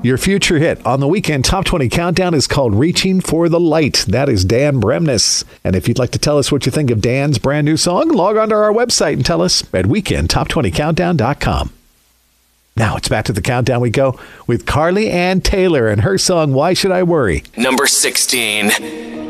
Your future hit on the Weekend Top 20 Countdown is called Reaching for the Light. That is Dan Bremnes. And if you'd like to tell us what you think of Dan's brand new song, log on to our website and tell us at weekendtop20countdown.com. Now it's back to the countdown we go with Carly Ann Taylor and her song, Why Should I Worry? Number 16.